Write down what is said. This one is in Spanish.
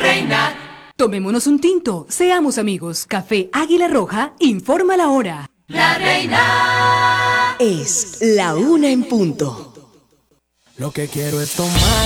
reina. Tomémonos un tinto, seamos amigos. Café Águila Roja informa la hora. La reina. Es la 1 en punto. Lo que quiero es tomar.